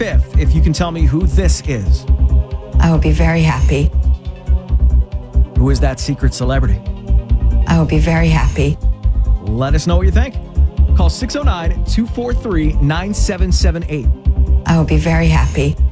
5th if you can tell me who this is. I will be very happy. Who is that secret celebrity? I will be very happy. Let us know what you think. Call 609-243-9778. I will be very happy.